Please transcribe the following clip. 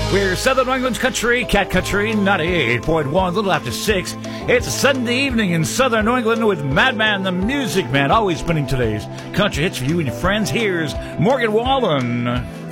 We're Southern New England's country, Cat Country 98.1, a little after 6. It's a Sunday evening in Southern New England with Madman the Music Man, always spinning today's country hits for you and your friends. Here's Morgan Wallen.